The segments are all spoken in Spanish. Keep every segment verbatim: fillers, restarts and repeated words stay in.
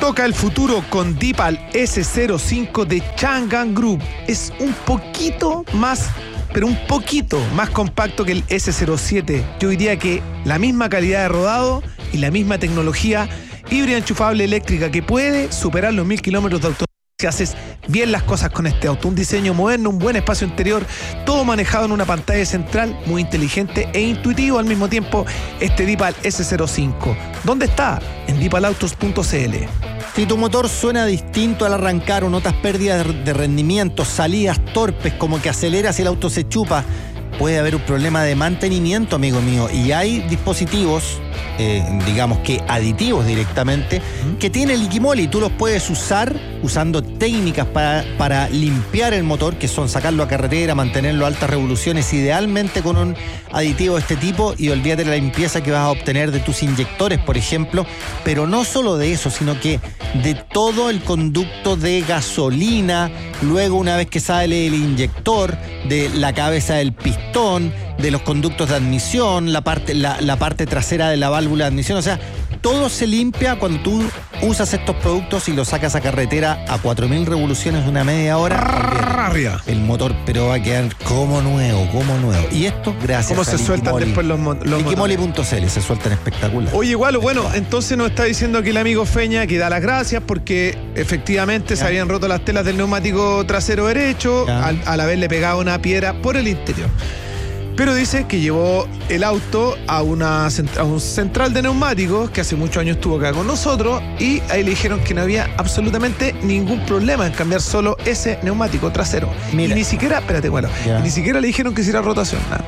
Toca el futuro con Deepal ese cero cinco de Chang'an Group. Es un poquito más, pero un poquito más compacto que el ese cero siete. Yo diría que la misma calidad de rodado y la misma tecnología híbrida enchufable eléctrica que puede superar los mil kilómetros de autonomía si haces bien las cosas con este auto. Un diseño moderno, un buen espacio interior, todo manejado en una pantalla central muy inteligente e intuitivo al mismo tiempo. Este Deepal ese cero cinco. ¿Dónde está? En deepal autos punto c l. Si tu motor suena distinto al arrancar o notas pérdidas de rendimiento, salidas torpes, como que aceleras y el auto se chupa, puede haber un problema de mantenimiento, amigo mío. Y hay dispositivos, eh, digamos que aditivos directamente, uh-huh. que tiene Liquimoli. Tú los puedes usar usando técnicas para, para limpiar el motor, que son sacarlo a carretera, mantenerlo a altas revoluciones, idealmente con un aditivo de este tipo, y olvídate de la limpieza que vas a obtener de tus inyectores, por ejemplo. Pero no solo de eso, sino que de todo el conducto de gasolina, luego una vez que sale el inyector, de la cabeza del pistón, de los conductos de admisión, la parte, la, la parte trasera de la válvula de admisión. O sea, todo se limpia cuando tú usas estos productos y los sacas a carretera a cuatro mil revoluciones, una media hora. El motor, pero va a quedar como nuevo, como nuevo. Y esto, gracias ¿Cómo a se sueltan después los, mo- los Liquimoli punto c l, se sueltan espectacular. Oye, igual, bueno, entonces nos está diciendo aquí el amigo Feña que da las gracias porque efectivamente ya. se habían roto las telas del neumático trasero derecho al, al haberle pegado una piedra por el interior. Pero dice que llevó el auto a, una, a un central de neumáticos que hace muchos años estuvo acá con nosotros, y ahí le dijeron que no había absolutamente ningún problema en cambiar solo ese neumático trasero. Mira. Y ni siquiera, espérate, bueno, y ni siquiera le dijeron que hiciera rotación, nada.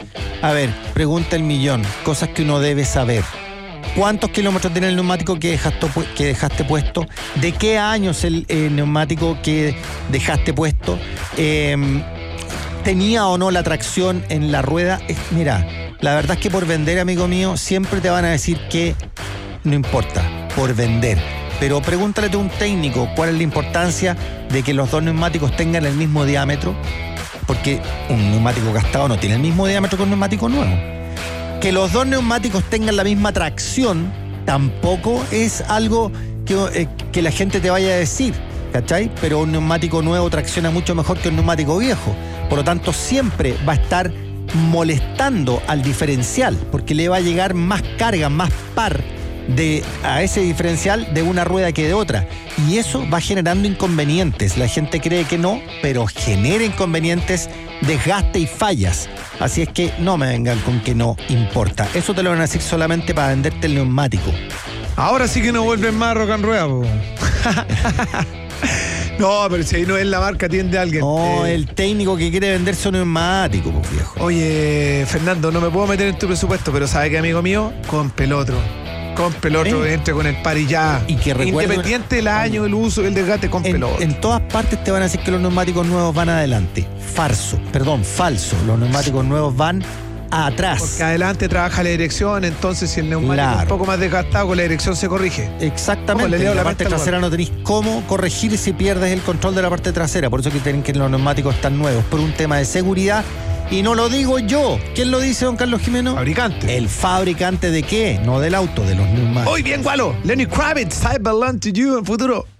A ver, pregunta el millón, cosas que uno debe saber. ¿Cuántos kilómetros tiene el neumático que dejaste, que dejaste puesto? ¿De qué año es el eh, neumático que dejaste puesto? Eh... ¿Tenía o no la tracción en la rueda? Es, mira, la verdad es que por vender, amigo mío, siempre te van a decir que no importa, por vender. Pero pregúntale a un técnico cuál es la importancia de que los dos neumáticos tengan el mismo diámetro, porque un neumático gastado no tiene el mismo diámetro que un neumático nuevo. Que los dos neumáticos tengan la misma tracción tampoco es algo que, eh, que la gente te vaya a decir, ¿cachai? Pero un neumático nuevo tracciona mucho mejor que un neumático viejo. Por lo tanto, siempre va a estar molestando al diferencial, porque le va a llegar más carga, más par de, a ese diferencial de una rueda que de otra. Y eso va generando inconvenientes. La gente cree que no, pero genera inconvenientes, desgaste y fallas. Así es que no me vengan con que no importa. Eso te lo van a decir solamente para venderte el neumático. Ahora sí que no vuelven más rock and rueda, po. No, pero si ahí no es la marca, atiende a alguien. No, eh, el técnico que quiere venderse un neumático, pues viejo. Oye, Fernando, no me puedo meter en tu presupuesto, pero ¿sabe qué, amigo mío? Compre el otro. Compre el otro, ¿Eh? entre con el par y ya. Y que recuerden, independiente del año, el uso, el desgaste, compre el otro. En todas partes te van a decir que los neumáticos nuevos van adelante. Falso, perdón, falso. Los neumáticos nuevos van atrás. Porque adelante trabaja la dirección, entonces si el neumático claro. es un poco más desgastado, con la dirección se corrige. Exactamente. En la, la parte trasera no tenéis cómo corregir si pierdes el control de la parte trasera. Por eso que tienen que los neumáticos están nuevos, por un tema de seguridad. Y no lo digo yo. ¿Quién lo dice, don Carlos Jimeno? Fabricante. ¿El fabricante de qué? No del auto, de los neumáticos. Muy bien, Gualo. Lenny Kravitz, I belong to you en futuro.